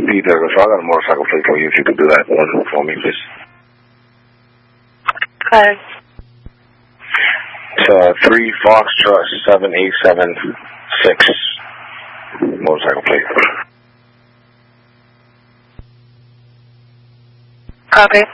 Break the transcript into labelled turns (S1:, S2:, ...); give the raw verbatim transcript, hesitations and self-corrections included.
S1: Peter, so I got a motorcycle plate for you if you could do that one for me, please.
S2: Okay.
S1: It's uh, three Foxtrot seven eight seven six motorcycle plate.
S2: Copy.